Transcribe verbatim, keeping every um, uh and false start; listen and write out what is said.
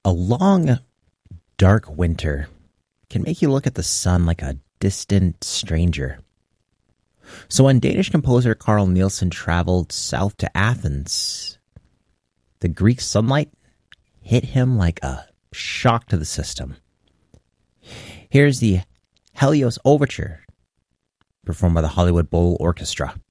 A long, dark winter can make you look at the sun like a distant stranger. So when Danish composer Carl Nielsen traveled south to Athens, the Greek sunlight hit him like a shock to the system. Here's the Helios Overture, performed by the Hollywood Bowl Orchestra.